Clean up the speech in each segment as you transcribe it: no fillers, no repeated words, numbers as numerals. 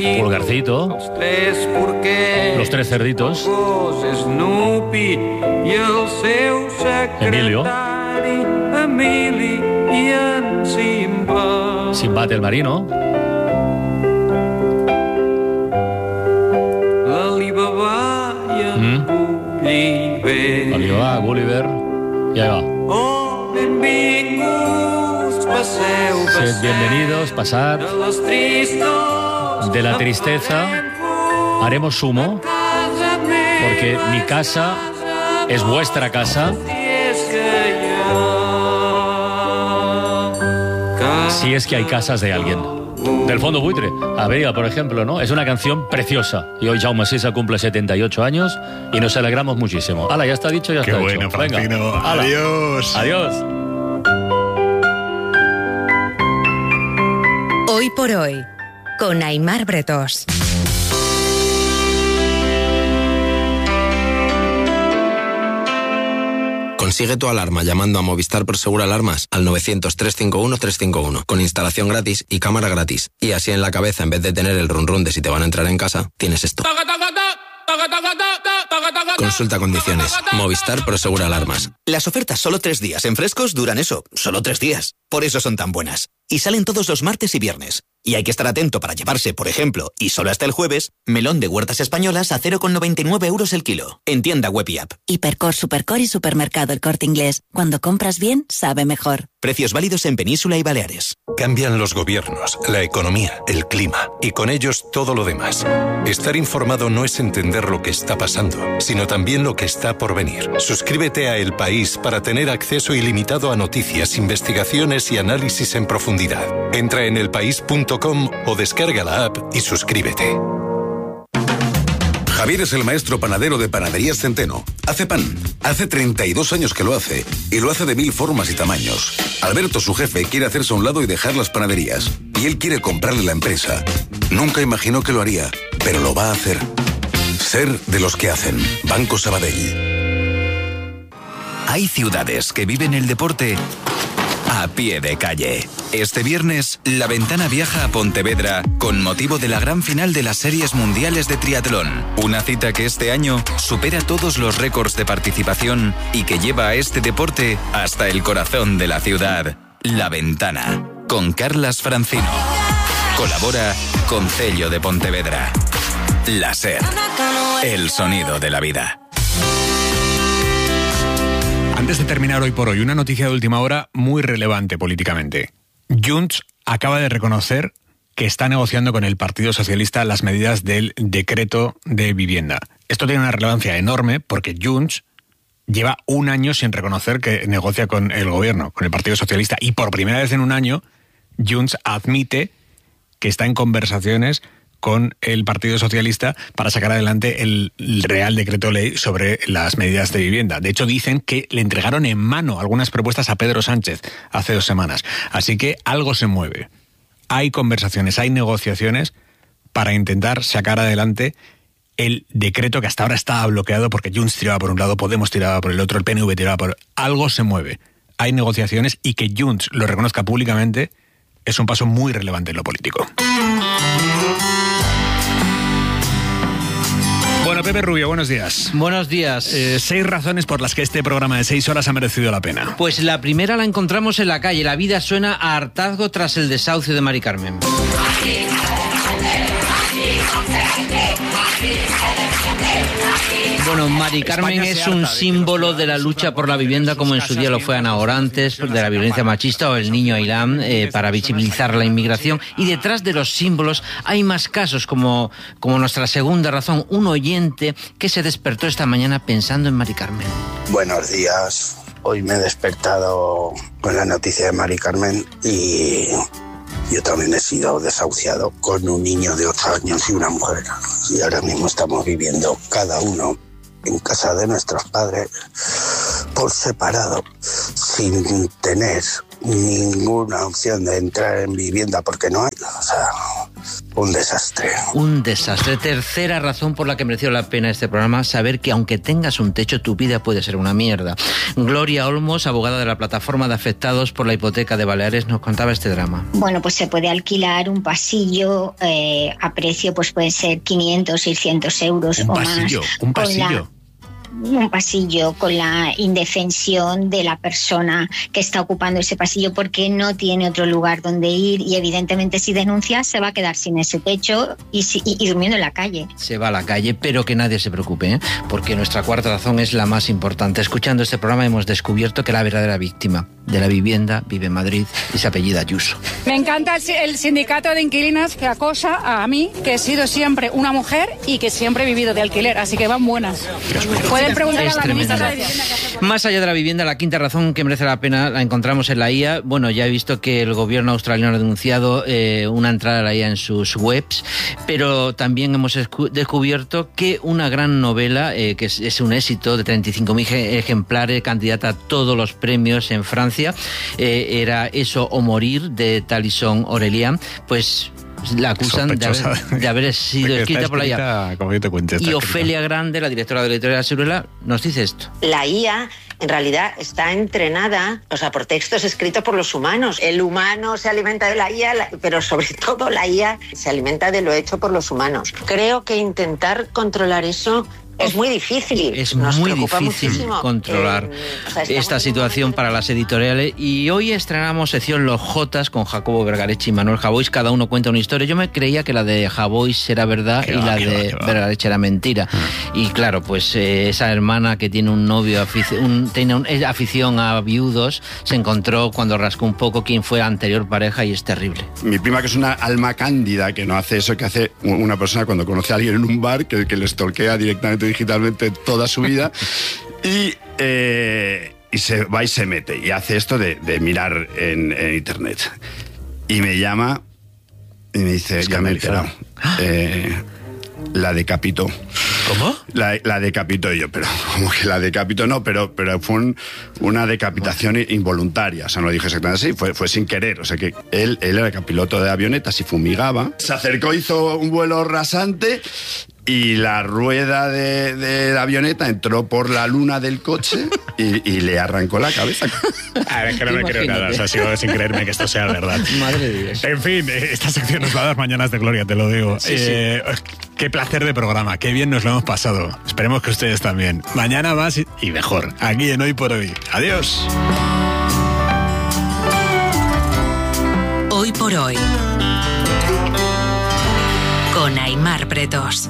Pulgarcito, los tres cerditos, Emilio, Simbad el marino, Alibaba, Gulliver, y ahí va. Sed bienvenidos, pasad. De la tristeza haremos zumo, porque mi casa es vuestra casa. Si es que hay casas de alguien. Del Fondo Buitre, Avería, por ejemplo, ¿no? Es una canción preciosa. Y hoy Jaume Sisa cumple 78 años y nos alegramos muchísimo. ¡Hala, ya está dicho, ya está hecho! ¡Qué bueno, Francino! ¡Adiós! ¡Adiós! Hoy por hoy, con Aimar Bretós. Consigue tu alarma llamando a Movistar Prosegur Alarmas al 900-351-351 con instalación gratis y cámara gratis. Y así en la cabeza, en vez de tener el run run de si te van a entrar en casa, tienes esto. Consulta condiciones. Movistar Prosegur Alarmas. Las ofertas solo 3 días en Frescos duran eso, solo 3 días. Por eso son tan buenas. Y salen todos los martes y viernes. Y hay que estar atento para llevarse, por ejemplo, y solo hasta el jueves, melón de Huertas Españolas a 0,99 € el kilo. En tienda web y app. Hipercor, Supercor y Supermercado El Corte Inglés. Cuando compras bien, sabe mejor. Precios válidos en Península y Baleares. Cambian los gobiernos, la economía, el clima y con ellos todo lo demás. Estar informado no es entender lo que está pasando, sino también lo que está por venir. Suscríbete a El País para tener acceso ilimitado a noticias, investigaciones y análisis en profundidad. Entra en elpaís.com o descarga la app y suscríbete. Javier es el maestro panadero de Panaderías Centeno. Hace pan. Hace 32 años que lo hace. Y lo hace de 1000 formas y tamaños. Alberto, su jefe, quiere hacerse a un lado y dejar las panaderías. Y él quiere comprarle la empresa. Nunca imaginó que lo haría, pero lo va a hacer. Ser de los que hacen. Banco Sabadell. Hay ciudades que viven el deporte a pie de calle. Este viernes, La Ventana viaja a Pontevedra con motivo de la gran final de las Series Mundiales de Triatlón. Una cita que este año supera todos los récords de participación y que lleva a este deporte hasta el corazón de la ciudad. La Ventana, con Carlas Francino. Colabora Concello de Pontevedra. La SER, el sonido de la vida. Antes de terminar hoy por hoy, una noticia de última hora muy relevante políticamente. Junts acaba de reconocer que está negociando con el Partido Socialista las medidas del decreto de vivienda. Esto tiene una relevancia enorme porque Junts lleva un año sin reconocer que negocia con el gobierno, con el Partido Socialista, y por primera vez en un año Junts admite que está en conversaciones con el Partido Socialista para sacar adelante el Real Decreto Ley sobre las medidas de vivienda. De hecho, dicen que le entregaron en mano algunas propuestas a Pedro Sánchez hace 2 semanas. Así que algo se mueve. Hay conversaciones, hay negociaciones para intentar sacar adelante el decreto que hasta ahora estaba bloqueado porque Junts tiraba por un lado, Podemos tiraba por el otro, el PNV tiraba por... Algo se mueve. Hay negociaciones y que Junts lo reconozca públicamente es un paso muy relevante en lo político. Bueno, Pepe Rubio, buenos días. Buenos días. 6 razones por las que este programa de 6 horas ha merecido la pena. Pues la primera la encontramos en la calle. La vida suena a hartazgo tras el desahucio de Mari Carmen. Bueno, Mari Carmen es un símbolo de la lucha por la vivienda, como en su día lo fue Ana Orantes, de la violencia machista, o el niño Ailán, para visibilizar la inmigración. Y detrás de los símbolos hay más casos, como nuestra segunda razón, un oyente que se despertó esta mañana pensando en Mari Carmen. Buenos días. Hoy me he despertado con la noticia de Mari Carmen y yo también he sido desahuciado con un niño de 8 años y una mujer. Y ahora mismo estamos viviendo cada uno en casa de nuestros padres por separado, sin tener ninguna opción de entrar en vivienda porque no hay. O sea, un desastre. Un desastre. Tercera razón por la que mereció la pena este programa, saber que aunque tengas un techo, tu vida puede ser una mierda. Gloria Olmos, abogada de la plataforma de afectados por la hipoteca de Baleares, nos contaba este drama. Bueno, pues se puede alquilar un pasillo a precio, pues puede ser 500, 600 euros o más. Un pasillo. Un pasillo con la indefensión de la persona que está ocupando ese pasillo porque no tiene otro lugar donde ir y evidentemente si denuncia se va a quedar sin ese techo y durmiendo en la calle. Se va a la calle, pero que nadie se preocupe, porque nuestra cuarta razón es la más importante. Escuchando este programa hemos descubierto que la verdadera víctima de la vivienda vive en Madrid y se apellida Ayuso. Me encanta el sindicato de inquilinas que acosa a mí, que he sido siempre una mujer y que siempre he vivido de alquiler, así que van buenas. Pueden preguntar a la ministra de Vivienda. Más allá de la vivienda, la quinta razón que merece la pena la encontramos en la IA. Bueno, ya he visto que el gobierno australiano ha denunciado una entrada a la IA en sus webs, pero también hemos descubierto que una gran novela, que es un éxito de 35.000 ejemplares, candidata a todos los premios en Francia, era Eso o morir, de Talison Aurelian, pues la acusan de haber sido escrita por la IA. Y Ofelia Grande, la directora de la editorial Siruela, nos dice esto. La IA en realidad está entrenada, por textos escritos por los humanos. El humano se alimenta de la IA, pero sobre todo la IA se alimenta de lo hecho por los humanos. Creo que intentar controlar eso es muy difícil. Es muy difícil controlar esta situación para las editoriales. Y hoy estrenamos sección Los Jotas con Jacobo Vergareche y Manuel Javois. Cada uno cuenta una historia. Yo me creía que la de Javois era verdad y la de Vergareche era mentira. Y claro, pues esa hermana que tiene un novio, tiene afición a viudos, se encontró cuando rascó un poco quién fue la anterior pareja y es terrible. Mi prima, que es una alma cándida, que no hace eso que hace una persona cuando conoce a alguien en un bar, que le stalkea directamente digitalmente toda su vida y se va y se mete y hace esto de mirar en internet y me llama y me dice, ya me he enterado, la decapitó. ¿Cómo? La decapitó. Y yo, pero como que la decapitó, no, pero fue una decapitación involuntaria. O sea, no lo dije exactamente así, fue sin querer. O sea, que él era piloto de avionetas y fumigaba. Se acercó, hizo un vuelo rasante y la rueda de la avioneta entró por la luna del coche y le arrancó la cabeza. A ver, que no me creo nada. O sea, sigo sin creerme que esto sea verdad. Madre de Dios. En fin, esta sección nos va a dar mañanas de gloria, te lo digo. Sí. Qué placer de programa, qué bien nos lo hemos pasado. Esperemos que ustedes también. Mañana más y mejor, aquí en Hoy por Hoy. Adiós. Hoy por Hoy, con Aimar Bretos.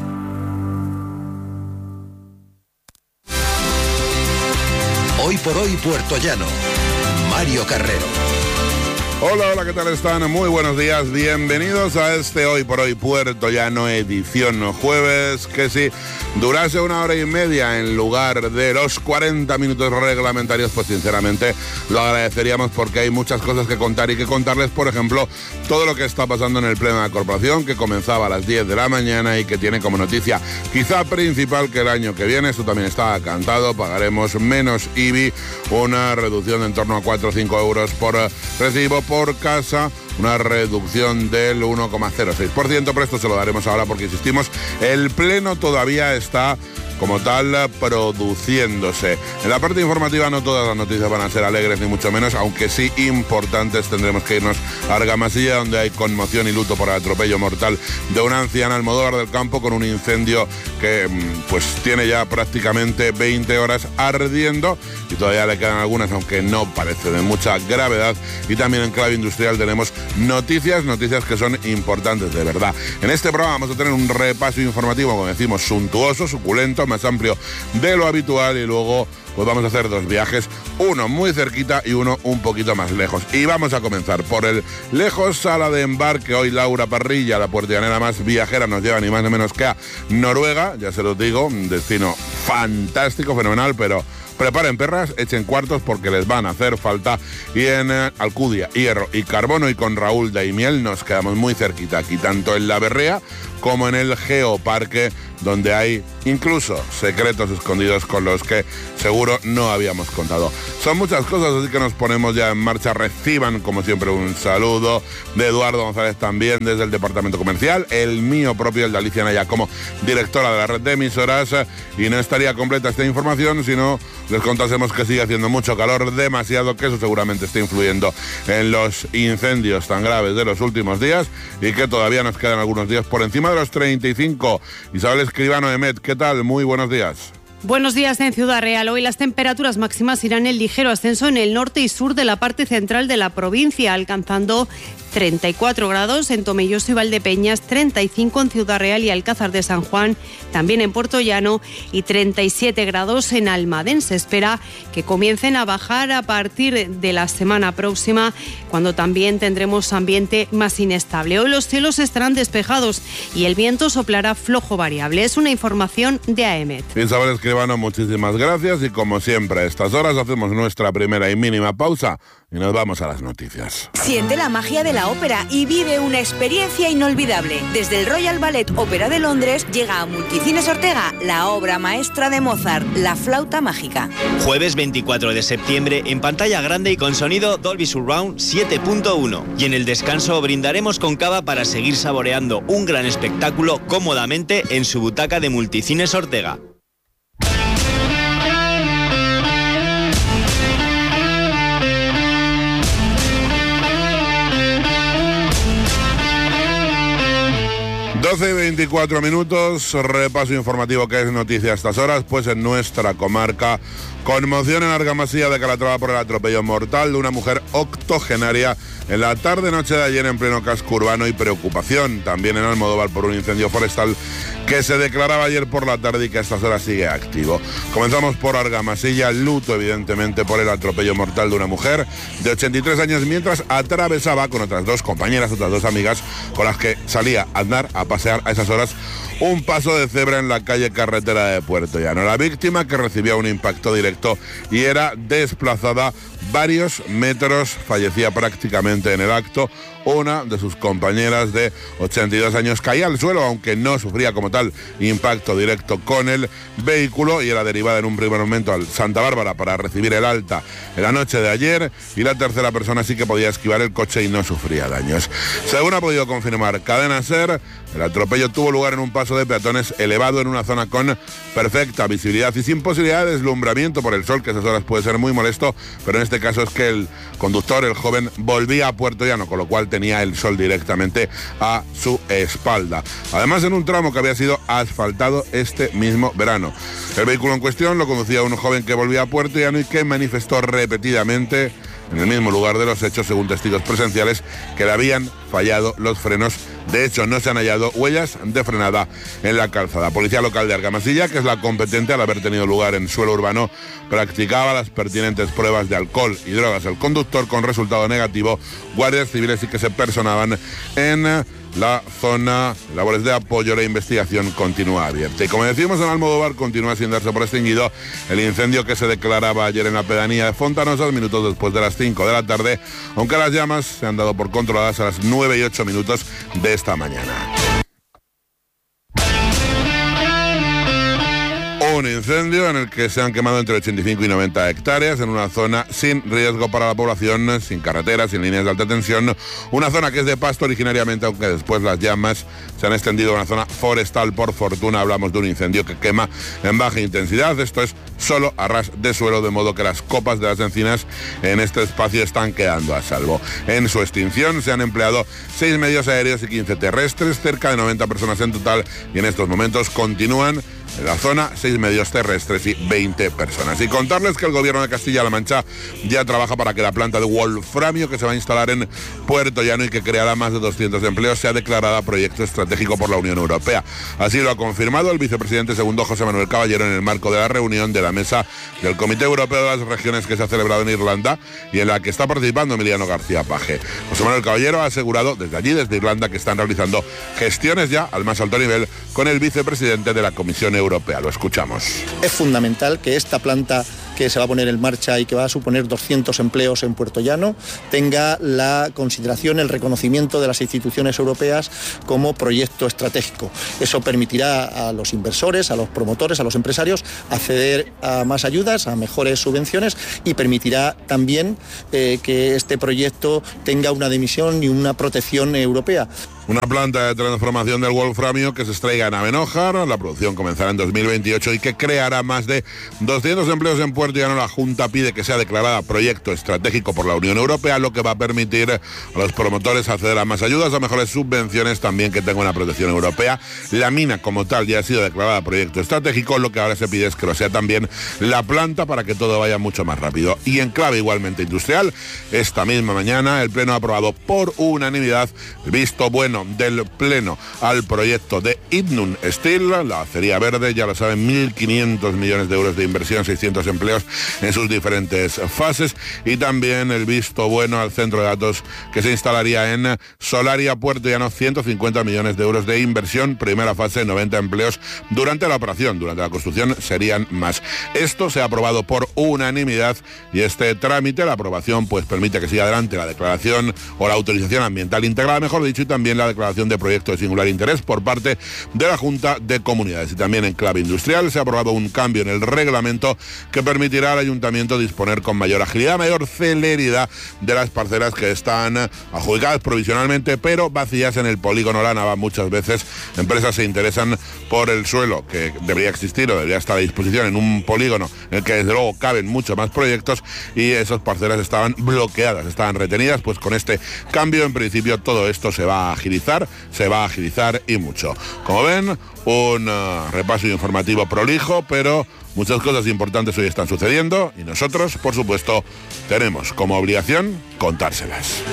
Hoy por Hoy Puerto Llano. Mario Carrero. Hola, ¿qué tal están? Muy buenos días, bienvenidos a este Hoy por Hoy Puerto Llano, edición jueves, que si durase 1 hora y media en lugar de los 40 minutos reglamentarios, pues sinceramente lo agradeceríamos porque hay muchas cosas que contar y que contarles, por ejemplo, todo lo que está pasando en el Pleno de la Corporación, que comenzaba a las 10 de la mañana y que tiene como noticia quizá principal que el año que viene, esto también está cantado, pagaremos menos IBI, una reducción de en torno a 4 o 5 euros por recibo por casa, una reducción del 1,06%, pero esto se lo daremos ahora porque, insistimos, el Pleno todavía está como tal produciéndose. En la parte informativa no todas las noticias van a ser alegres ni mucho menos, aunque sí importantes. Tendremos que irnos a Argamasilla, donde hay conmoción y luto por el atropello mortal de una anciana en Almodóvar del Campo con un incendio que pues tiene ya prácticamente 20 horas ardiendo y todavía le quedan algunas, aunque no parece de mucha gravedad. Y también en clave industrial tenemos noticias que son importantes de verdad. En este programa vamos a tener un repaso informativo, como decimos, suntuoso, suculento, más amplio de lo habitual, y luego pues vamos a hacer 2 viajes, uno muy cerquita y uno un poquito más lejos. Y vamos a comenzar por el lejos, sala de embarque. Hoy Laura Parrilla, la puertollanera más viajera, nos lleva ni más ni menos que a Noruega, ya se lo digo, un destino fantástico, fenomenal, pero preparen perras, echen cuartos porque les van a hacer falta. Y en Alcudia, Hierro y Carbono, y con Raúl Daimiel nos quedamos muy cerquita aquí, tanto en La Berrea como en el Geoparque donde hay incluso secretos escondidos con los que seguro no habíamos contado. Son muchas cosas, así que nos ponemos ya en marcha. Reciban, como siempre, un saludo de Eduardo González también desde el departamento comercial, el mío propio, el de Alicia Naya, como directora de la red de emisoras. Y no estaría completa esta información si no les contásemos que sigue haciendo mucho calor, demasiado, que eso seguramente está influyendo en los incendios tan graves de los últimos días y que todavía nos quedan algunos días por encima de los 35. Isabel Escribano de Met, ¿qué tal? Muy buenos días. Buenos días en Ciudad Real. Hoy las temperaturas máximas irán en ligero ascenso en el norte y sur de la parte central de la provincia, alcanzando 34 grados en Tomelloso y Valdepeñas, 35 en Ciudad Real y Alcázar de San Juan, también en Puerto Llano, y 37 grados en Almadén. Se espera que comiencen a bajar a partir de la semana próxima, cuando también tendremos ambiente más inestable. Hoy los cielos estarán despejados y el viento soplará flojo variable. Es una información de AEMET. Isabel Escribano, muchísimas gracias, y como siempre a estas horas hacemos nuestra primera y mínima pausa y nos vamos a las noticias. Siente la magia de la ópera y vive una experiencia inolvidable. Desde el Royal Ballet Ópera de Londres llega a Multicines Ortega la obra maestra de Mozart, La flauta mágica. Jueves 24 de septiembre en pantalla grande y con sonido Dolby Surround 7.1. Y en el descanso brindaremos con cava para seguir saboreando un gran espectáculo cómodamente en su butaca de Multicines Ortega. Doce y 24 minutos, repaso informativo que es noticia a estas horas, pues en nuestra comarca, conmoción en Argamasilla de Calatrava por el atropello mortal de una mujer octogenaria en la tarde-noche de ayer en pleno casco urbano, y preocupación también en Almodóvar por un incendio forestal que se declaraba ayer por la tarde y que a estas horas sigue activo. Comenzamos por Argamasilla, luto evidentemente por el atropello mortal de una mujer de 83 años mientras atravesaba con otras dos compañeras, otras dos amigas con las que salía a andar, a pasear a esas horas, un paso de cebra en la calle carretera de Puerto Llano. La víctima, que recibía un impacto directo y era desplazada varios metros, fallecía prácticamente en el acto. Una de sus compañeras de 82 años caía al suelo, aunque no sufría como tal impacto directo con el vehículo, y era derivada en un primer momento al Santa Bárbara para recibir el alta en la noche de ayer, y la tercera persona sí que podía esquivar el coche y no sufría daños. Según ha podido confirmar Cadena SER, el atropello tuvo lugar en un paso de peatones elevado en una zona con perfecta visibilidad y sin posibilidad de deslumbramiento por el sol, que a esas horas puede ser muy molesto, pero en este caso es que el conductor, el joven, volvía a Puerto Llano, con lo cual tenía el sol directamente a su espalda. Además, en un tramo que había sido asfaltado este mismo verano. El vehículo en cuestión lo conducía un joven que volvía a Puerto Llano y que manifestó repetidamente en el mismo lugar de los hechos, según testigos presenciales, que le habían fallado los frenos. De hecho, no se han hallado huellas de frenada en la calzada. Policía local de Argamasilla, que es la competente al haber tenido lugar en suelo urbano, practicaba las pertinentes pruebas de alcohol y drogas al conductor con resultado negativo. Guardias civiles sí que se personaban en la zona. Labores de apoyo, la investigación continúa abierta. Y como decimos, en Almodóvar continúa sin darse por extinguido el incendio que se declaraba ayer en la pedanía de Fontanosas, minutos después de las 5 de la tarde, aunque las llamas se han dado por controladas a las 9 y 8 minutos de esta mañana. Un incendio en el que se han quemado entre 85 y 90 hectáreas en una zona sin riesgo para la población, sin carreteras, sin líneas de alta tensión, una zona que es de pasto originariamente, aunque después las llamas se han extendido a una zona forestal. Por fortuna hablamos de un incendio que quema en baja intensidad. Esto es solo a ras de suelo, de modo que las copas de las encinas en este espacio están quedando a salvo. En su extinción se han empleado 6 medios aéreos y 15 terrestres, cerca de 90 personas en total, y en estos momentos continúan en la zona 6 medios terrestres y 20 personas. Y contarles que el gobierno de Castilla-La Mancha ya trabaja para que la planta de wolframio que se va a instalar en Puerto Llano y que creará más de 200 empleos sea declarada proyecto estratégico por la Unión Europea. Así lo ha confirmado el vicepresidente segundo José Manuel Caballero en el marco de la reunión de la mesa del Comité Europeo de las Regiones que se ha celebrado en Irlanda y en la que está participando Emiliano García Paje. José Manuel Caballero ha asegurado desde allí, desde Irlanda, que están realizando gestiones ya al más alto nivel con el vicepresidente de la Comisión Europea. Lo escuchamos. Es fundamental que esta planta que se va a poner en marcha y que va a suponer 200 empleos en Puerto Llano, tenga la consideración, el reconocimiento de las instituciones europeas como proyecto estratégico. Eso permitirá a los inversores, a los promotores, a los empresarios acceder a más ayudas, a mejores subvenciones, y permitirá también que este proyecto tenga una dimisión y una protección europea. Una planta de transformación del wolframio que se extraiga en Avenojar. La producción comenzará en 2028 y que creará más de 200 empleos en Puerto Llano. La Junta pide que sea declarada proyecto estratégico por la Unión Europea, lo que va a permitir a los promotores acceder a más ayudas, a mejores subvenciones, también que tenga una protección europea. La mina como tal ya ha sido declarada proyecto estratégico, lo que ahora se pide es que lo sea también la planta para que todo vaya mucho más rápido. Y en clave igualmente industrial, esta misma mañana el Pleno ha aprobado por unanimidad el visto bueno del Pleno al proyecto de Idnun Steel, la acería verde, ya lo saben, 1.500 millones de euros de inversión, 600 empleos en sus diferentes fases, y también el visto bueno al centro de datos que se instalaría en Solaria, Puerto Llano, 150 millones de euros de inversión, primera fase, 90 empleos durante la operación, durante la construcción serían más. Esto se ha aprobado por unanimidad y este trámite, la aprobación, pues permite que siga adelante la declaración o la autorización ambiental integrada, mejor dicho, y también la declaración de proyecto de singular interés por parte de la Junta de Comunidades. Y también en clave industrial se ha aprobado un cambio en el reglamento que permitirá al Ayuntamiento disponer con mayor agilidad, mayor celeridad de las parcelas que están adjudicadas provisionalmente pero vacías en el polígono La Nava. Muchas veces empresas se interesan por el suelo que debería existir o debería estar a disposición en un polígono en el que desde luego caben muchos más proyectos, y esas parcelas estaban bloqueadas, estaban retenidas. Pues con este cambio en principio todo esto se va a agilizar y mucho. Como ven, un repaso informativo prolijo, pero muchas cosas importantes hoy están sucediendo y nosotros, por supuesto, tenemos como obligación contárselas.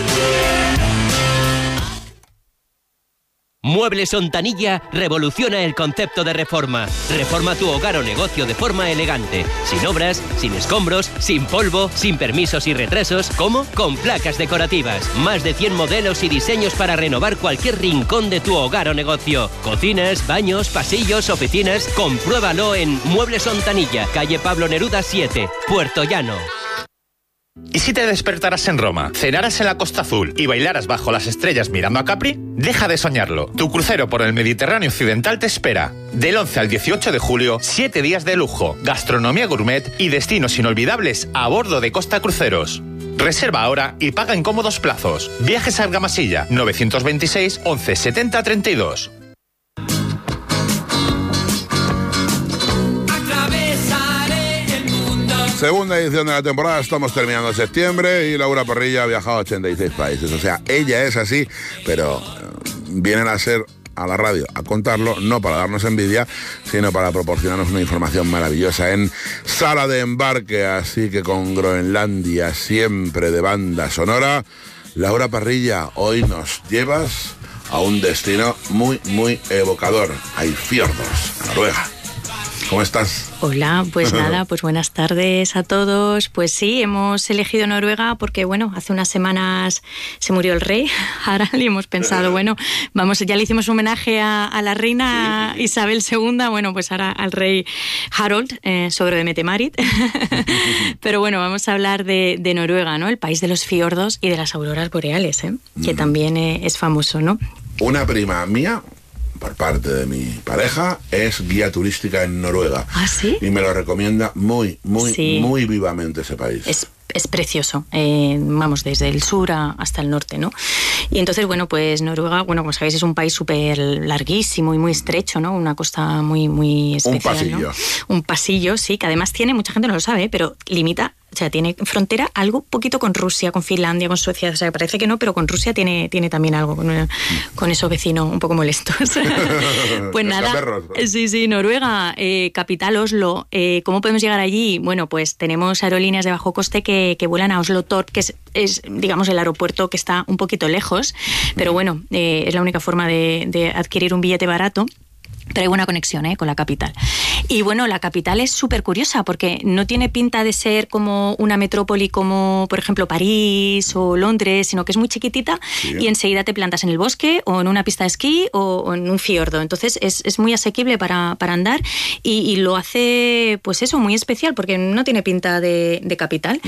Muebles Ontanilla revoluciona el concepto de reforma. Reforma tu hogar o negocio de forma elegante. Sin obras, sin escombros, sin polvo, sin permisos y retrasos. ¿Cómo? Con placas decorativas. Más de 100 modelos y diseños para renovar cualquier rincón de tu hogar o negocio. Cocinas, baños, pasillos, oficinas. Compruébalo en Muebles Ontanilla, calle Pablo Neruda 7, Puerto Llano. ¿Y si te despertaras en Roma, cenaras en la Costa Azul y bailaras bajo las estrellas mirando a Capri? Deja de soñarlo. Tu crucero por el Mediterráneo Occidental te espera. Del 11 al 18 de julio, 7 días de lujo, gastronomía gourmet y destinos inolvidables a bordo de Costa Cruceros. Reserva ahora y paga en cómodos plazos. Viajes a Argamasilla, 926 11 70 32. Segunda edición de la temporada, estamos terminando septiembre y Laura Parrilla ha viajado a 86 países. O sea, ella es así, pero vienen a ser a la radio a contarlo, no para darnos envidia, sino para proporcionarnos una información maravillosa en Sala de Embarque. Así que con Groenlandia siempre de banda sonora, Laura Parrilla, hoy nos llevas a un destino muy, muy evocador. Hay fiordos, Noruega. ¿Cómo estás? Hola, pues nada, pues buenas tardes a todos. Pues sí, hemos elegido Noruega porque, bueno, hace unas semanas se murió el rey Harald y hemos pensado, bueno, vamos, ya le hicimos un homenaje a la reina Isabel II, bueno, pues ahora al rey Harald, suegro de Mette-Marit. Pero bueno, vamos a hablar de Noruega, ¿no? El país de los fiordos y de las auroras boreales, que también es famoso, ¿no? Una prima mía, por parte de mi pareja, es guía turística en Noruega. ¿Ah, sí? Y me lo recomienda muy, muy, sí, muy vivamente ese país. Es precioso, vamos, desde el sur hasta el norte, ¿no? Y entonces, bueno, pues Noruega, bueno, como sabéis, es un país súper larguísimo y muy estrecho, ¿no? Una costa muy, muy especial, un pasillo, ¿no? Un pasillo, sí, que además tiene, mucha gente no lo sabe, pero limita, o sea, tiene frontera algo poquito con Rusia, con Finlandia, con Suecia, o sea, parece que no, pero con Rusia tiene también algo, con esos vecinos un poco molestos. Pues nada, sí, Noruega, capital Oslo. ¿Cómo podemos llegar allí? Bueno, pues tenemos aerolíneas de bajo coste que vuelan a Oslo Torp, que es, digamos, el aeropuerto que está un poquito lejos, pero bueno, es la única forma de adquirir un billete barato. Pero hay buena conexión con la capital. Y bueno, la capital es súper curiosa porque no tiene pinta de ser como una metrópoli como, por ejemplo, París o Londres, sino que es muy chiquitita y enseguida te plantas en el bosque o en una pista de esquí o en un fiordo. Entonces es muy asequible para andar y lo hace, pues eso, muy especial porque no tiene pinta de capital.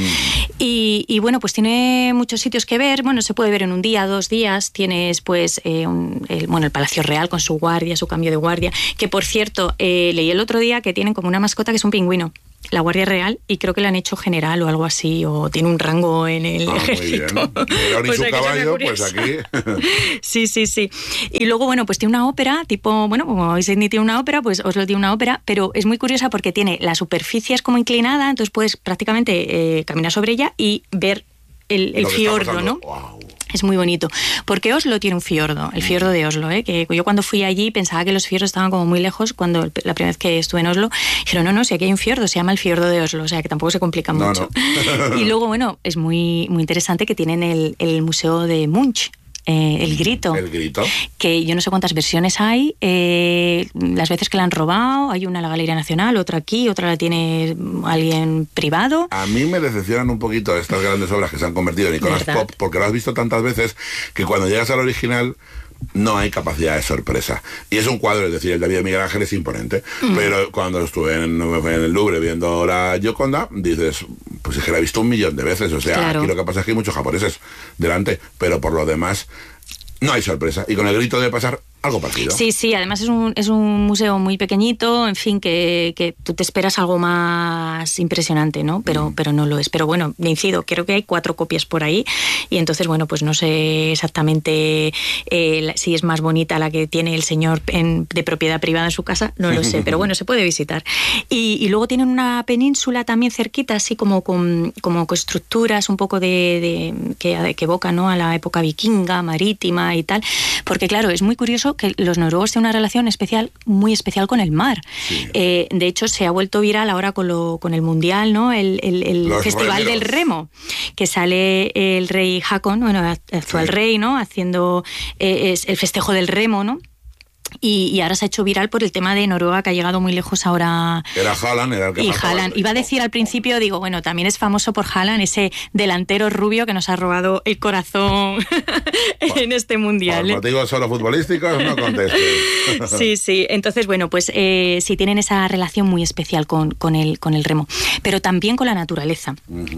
Y bueno, pues tiene muchos sitios que ver. Bueno, se puede ver en un día, 2 días. Tienes pues el Palacio Real con su guardia, su cambio de guardia, que por cierto, leí el otro día que tienen como una mascota que es un pingüino, la Guardia Real, y creo que la han hecho general o algo así, o tiene un rango en el ejército. Muy bien. Pues su caballo, pues aquí. Sí. Y luego, bueno, pues tiene una ópera, tipo, bueno, como Sydney tiene una ópera, pues Oslo tiene una ópera, pero es muy curiosa porque tiene la superficie es como inclinada, entonces puedes prácticamente caminar sobre ella y ver el fiordo, ¿no? Wow. Es muy bonito, porque Oslo tiene un fiordo, el fiordo de Oslo, que yo cuando fui allí pensaba que los fiordos estaban como muy lejos. Cuando la primera vez que estuve en Oslo, dijeron, no, si aquí hay un fiordo, se llama el fiordo de Oslo, o sea que tampoco se complica mucho. No. Y luego, bueno, es muy, muy interesante que tienen el museo de Munch, El Grito. El Grito. Que yo no sé cuántas versiones hay, las veces que la han robado, hay una en la Galería Nacional, otra aquí, otra la tiene alguien privado. A mí me decepcionan un poquito estas grandes obras que se han convertido en iconos pop, porque lo has visto tantas veces que cuando llegas al original no hay capacidad de sorpresa. Y es un cuadro, es decir, el David de Miguel Ángel es imponente, pero cuando estuve en el Louvre viendo la Gioconda, dices, pues es que la he visto 1.000.000 de veces, o sea, claro. Aquí lo que pasa es que hay muchos japoneses delante, pero por lo demás no hay sorpresa. Y con El Grito debe pasar algo parecido. Sí, además es un museo muy pequeñito, en fin, que tú te esperas algo más impresionante, ¿no? Pero no lo es. Pero bueno, incido, creo que hay 4 copias por ahí y entonces, bueno, pues no sé exactamente si es más bonita la que tiene el señor de propiedad privada en su casa, no lo sé, pero bueno, se puede visitar. Y luego tienen una península también cerquita, así como con estructuras un poco que evocan, ¿no?, a la época vikinga, marítima y tal, porque claro, es muy curioso que los noruegos tienen una relación muy especial con el mar. Sí. De hecho, se ha vuelto viral ahora con el Mundial, ¿no? El Festival del Remo, que sale el rey Haakon, bueno, actual rey, ¿no?, haciendo el festejo del remo, ¿no? Y ahora se ha hecho viral por el tema de Noruega, que ha llegado muy lejos ahora. Era Haaland, era el que faltaba. Haaland. Iba a decir al principio, digo, bueno, también es famoso por Haaland, ese delantero rubio que nos ha robado el corazón en este mundial. Por motivos solo futbolísticos, no contestes. Sí. Entonces, bueno, pues sí tienen esa relación muy especial con el remo, pero también con la naturaleza.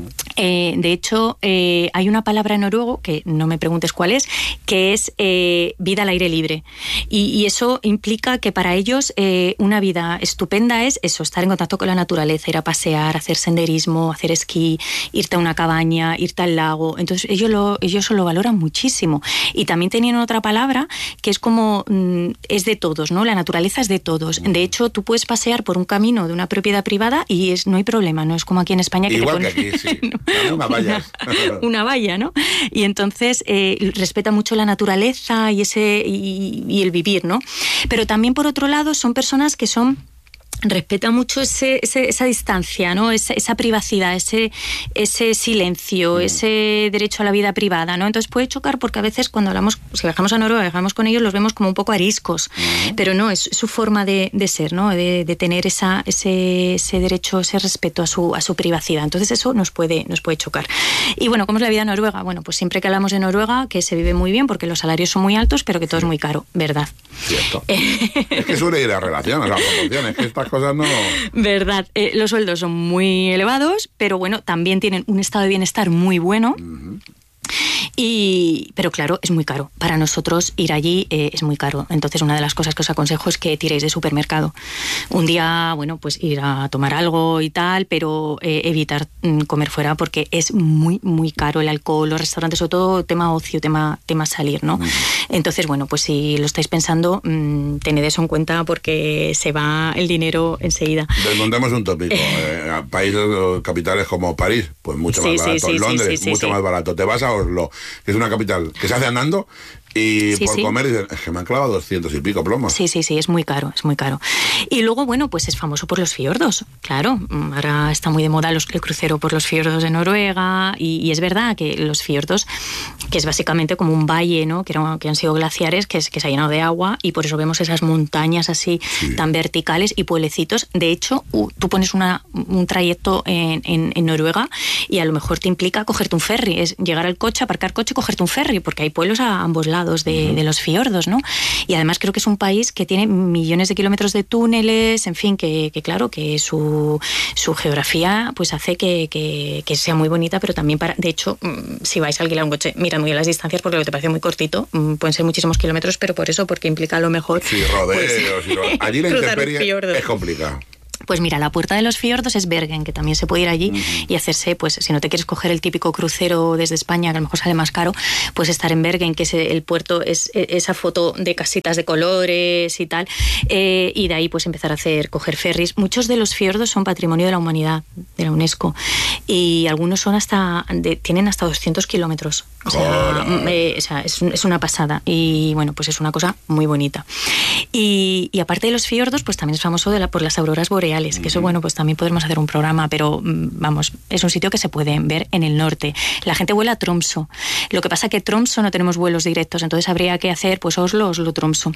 De hecho, hay una palabra en noruego, que no me preguntes cuál es, que es vida al aire libre. Y eso implica que para ellos una vida estupenda es eso, estar en contacto con la naturaleza, ir a pasear, hacer senderismo, hacer esquí, irte a una cabaña, irte al lago. Entonces ellos lo valoran muchísimo. Y también tenían otra palabra que es como es de todos, ¿no? La naturaleza es de todos. De hecho, tú puedes pasear por un camino de una propiedad privada y no hay problema, no es como aquí en España que igual te ponen... que aquí, sí. Una valla. Una valla, ¿no? Y entonces respeta mucho la naturaleza y el vivir, ¿no? Pero también, por otro lado, son personas que respetan mucho esa distancia, ¿no? Esa privacidad, ese silencio, ese derecho a la vida privada, ¿no? Entonces puede chocar porque a veces cuando si viajamos a Noruega, viajamos con ellos, los vemos como un poco ariscos, pero no, es su forma de ser, ¿no? De tener ese derecho, ese respeto a su privacidad. Entonces eso nos puede chocar. Y bueno, ¿cómo es la vida en Noruega? Bueno, pues siempre que hablamos de Noruega, que se vive muy bien porque los salarios son muy altos, pero que todo es muy caro, ¿verdad? Cierto. Es que suele ir a relación, a las proporciones, que estas cosas no... Verdad, los sueldos son muy elevados, pero bueno, también tienen un estado de bienestar muy bueno. Pero claro, es muy caro. Para nosotros ir allí es muy caro. Entonces una de las cosas que os aconsejo es que tiréis de supermercado. Un día, bueno, pues ir a tomar algo y tal, pero evitar comer fuera porque es muy, muy caro el alcohol, los restaurantes, sobre todo tema ocio, tema salir, ¿no? Entonces, bueno, pues si lo estáis pensando, tened eso en cuenta porque se va el dinero enseguida. Desmontemos un tópico. Países, capitales como París, pues mucho más barato. Londres, mucho más barato. Te vas a Oslo, que es una capital que se hace andando Y Sí, por sí. comer, dicen, es que me han clavado 200 y pico plomos. Sí, es muy caro, es muy caro. Y luego, bueno, pues es famoso por los fiordos, claro. Ahora está muy de moda el crucero por los fiordos de Noruega y es verdad que los fiordos, que es básicamente como un valle, ¿no? Que han sido glaciares, que se ha llenado de agua y por eso vemos esas montañas así tan verticales y pueblecitos. De hecho, tú pones un trayecto en Noruega y a lo mejor te implica cogerte un ferry, es llegar al coche, aparcar coche y cogerte un ferry, porque hay pueblos a ambos lados de los fiordos, ¿no? Y además creo que es un país que tiene millones de kilómetros de túneles, en fin, que claro, que su geografía pues hace que sea muy bonita, pero también de hecho, si vais a alquilar un coche, mira muy bien las distancias, porque lo que te parece muy cortito, pueden ser muchísimos kilómetros, pero por eso, porque implica a lo mejor... Sí, rodeos, allí la cruzar un intemperie fiordo. es complicado. Pues mira, la puerta de los fiordos es Bergen, que también se puede ir allí y hacerse, pues si no te quieres coger el típico crucero desde España, que a lo mejor sale más caro, pues estar en Bergen, que es el puerto, es esa foto de casitas de colores y tal, y de ahí pues empezar a coger ferries. Muchos de los fiordos son patrimonio de la humanidad, de la UNESCO, y algunos son tienen hasta 200 kilómetros. O sea, es una pasada, y bueno, pues es una cosa muy bonita. Y aparte de los fiordos, pues también es famoso por las auroras boreales, que eso, bueno, pues también podremos hacer un programa, pero vamos, es un sitio que se puede ver en el norte. La gente vuela a Tromsø. Lo que pasa que Tromsø no tenemos vuelos directos, entonces habría que hacer pues Oslo Tromsø.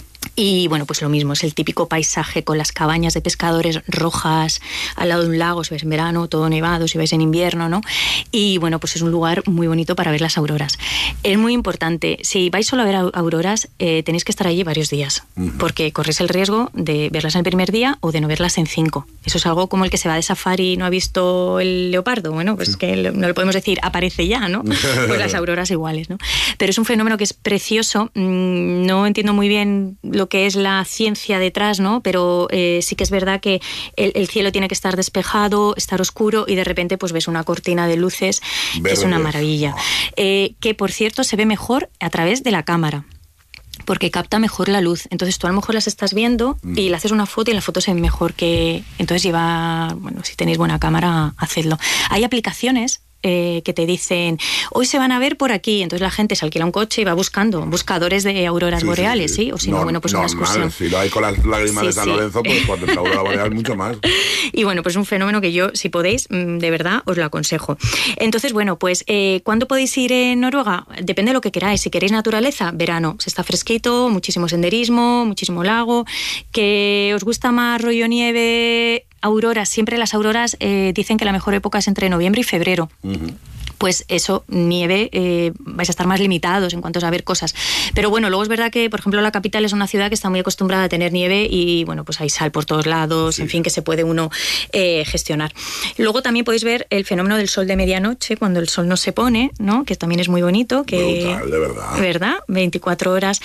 Y bueno, pues lo mismo, es el típico paisaje con las cabañas de pescadores rojas al lado de un lago, si vais en verano, todo nevado, si vais en invierno, ¿no? Y bueno, pues es un lugar muy bonito para ver las auroras. Es muy importante, si vais solo a ver auroras, tenéis que estar allí varios días, porque corréis el riesgo de verlas en el primer día o de no verlas en 5. Eso es algo como el que se va de safari y no ha visto el leopardo. Bueno, pues que no le podemos decir aparece ya, ¿no? Pues las auroras iguales, ¿no? Pero es un fenómeno que es precioso. No entiendo muy bien lo que es la ciencia detrás, ¿no? Pero sí que es verdad que el cielo tiene que estar despejado, estar oscuro y de repente pues ves una cortina de luces que es una maravilla. Que por cierto se ve mejor a través de la cámara, porque capta mejor la luz. Entonces tú a lo mejor las estás viendo y le haces una foto y la foto se ve mejor que... Entonces bueno, si tenéis buena cámara, hacedlo. Hay aplicaciones que te dicen, hoy se van a ver por aquí, entonces la gente se alquila un coche y va buscando buscadores de auroras boreales, ¿sí? O si no, bueno, pues una excursión. Si lo hay con las lágrimas de San Lorenzo, pues cuando la aurora boreal mucho más. Y bueno, pues es un fenómeno que yo, si podéis, de verdad, os lo aconsejo. Entonces, bueno, pues ¿cuándo podéis ir en Noruega? Depende de lo que queráis. Si queréis naturaleza, verano, se está fresquito, muchísimo senderismo, muchísimo lago. ¿Que os gusta más rollo nieve, auroras? Siempre las auroras dicen que la mejor época es entre noviembre y febrero. Pues eso, nieve, vais a estar más limitados en cuanto a ver cosas. Pero bueno, luego es verdad que, por ejemplo, la capital es una ciudad que está muy acostumbrada a tener nieve y, bueno, pues hay sal por todos lados, en fin, que se puede uno gestionar. Luego también podéis ver el fenómeno del sol de medianoche, cuando el sol no se pone, ¿no? Que también es muy bonito. Brutal, de verdad. ¿Verdad? 24 horas.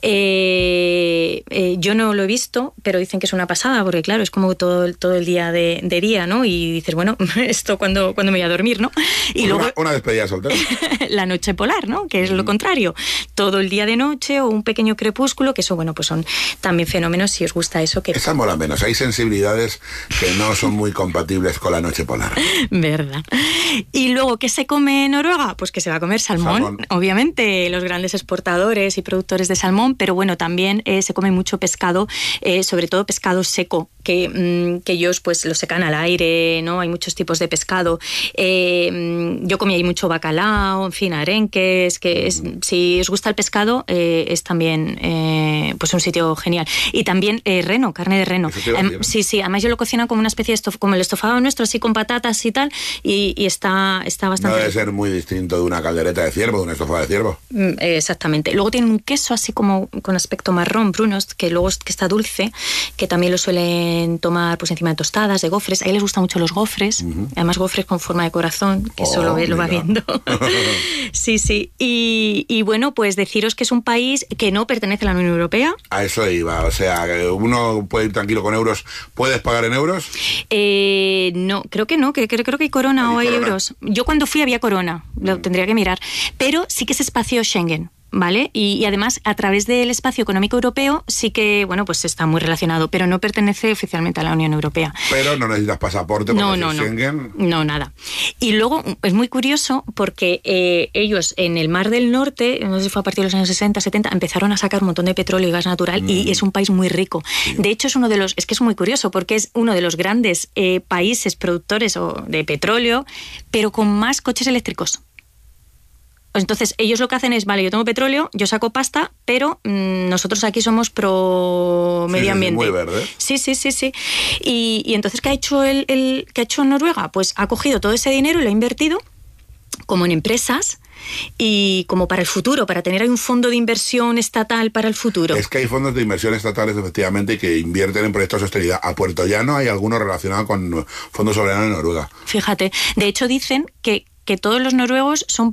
Yo no lo he visto, pero dicen que es una pasada, porque claro, es como todo el día de día, ¿no? Y dices, bueno, esto cuando me voy a dormir, ¿no? Y luego... Una despedida soltera. La noche polar, ¿no? Que es lo contrario. Todo el día de noche o un pequeño crepúsculo, que eso, bueno, pues son también fenómenos, si os gusta eso. Que esa mola menos. Hay sensibilidades que no son muy compatibles con la noche polar. ¿Verdad? Y luego, ¿qué se come en Noruega? Pues que se va a comer salmón. Obviamente, los grandes exportadores y productores de salmón, pero bueno, también se come mucho pescado, sobre todo pescado seco, que ellos pues lo secan al aire, ¿no? Hay muchos tipos de pescado. Yo comí ahí mucho bacalao, en fin, arenques, si os gusta el pescado, es también pues un sitio genial. Y también reno, carne de reno. Sí, además yo lo cocino como una especie de como el estofado nuestro, así con patatas y tal, y está bastante... No debe ser muy distinto de una caldereta de ciervo, de un estofado de ciervo. Exactamente. Luego tiene un queso así como con aspecto marrón, Brunos, que luego que está dulce, que también lo suelen tomar pues encima de tostadas, de gofres. A ellos les gustan mucho los gofres, además gofres con forma de corazón, que eso lo va viendo. Sí. Y bueno, pues deciros que es un país que no pertenece a la Unión Europea. A eso iba, o sea, uno puede ir tranquilo con euros. ¿Puedes pagar en euros? No, creo que no, creo que hay corona o hay euros. Yo cuando fui había corona, lo tendría que mirar, pero sí que es espacio Schengen. ¿vale? Y además, a través del espacio económico europeo sí que, bueno, pues está muy relacionado, pero no pertenece oficialmente a la Unión Europea. Pero no necesitas pasaporte porque Schengen. No, nada. Y luego es muy curioso porque ellos en el Mar del Norte, no sé si fue a partir de los años 60, 70, empezaron a sacar un montón de petróleo y gas natural y es un país muy rico. Sí. De hecho, es que es muy curioso porque es uno de los grandes países productores de petróleo, pero con más coches eléctricos. Entonces, ellos lo que hacen es, vale, yo tengo petróleo, yo saco pasta, pero nosotros aquí somos pro medio ambiente. Muy verde. Sí. Y entonces, ¿qué ha hecho qué ha hecho Noruega? Pues ha cogido todo ese dinero y lo ha invertido como en empresas y como para el futuro, para tener ahí un fondo de inversión estatal para el futuro. Es que hay fondos de inversión estatales, efectivamente, que invierten en proyectos de sostenibilidad. A Puerto Llano hay algunos relacionados con fondos soberanos de Noruega. Fíjate, de hecho dicen que todos los noruegos son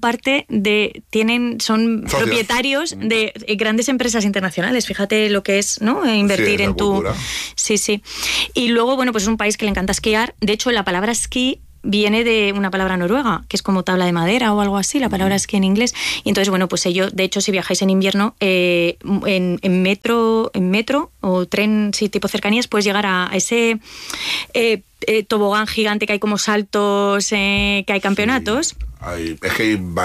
son propietarios de grandes empresas internacionales. Fíjate lo que es, ¿no? Invertir en tu cultura. Sí. Y luego, bueno, pues es un país que le encanta esquiar. De hecho, la palabra esquí viene de una palabra noruega, que es como tabla de madera o algo así, la palabra esquí en inglés. Y entonces, bueno, pues ellos, de hecho, si viajáis en invierno, en metro o tren, sí, tipo cercanías, puedes llegar a ese tobogán gigante que hay como saltos, que hay campeonatos. Es que hay